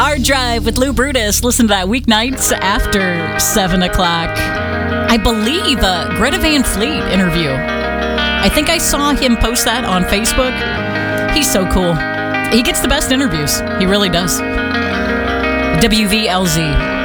Hard Drive with Lou Brutus. Listen to that weeknights after 7 o'clock. I believe a Greta Van Fleet interview. I think I saw him post that on Facebook. He's so cool. He gets the best interviews. He really does. WVLZ.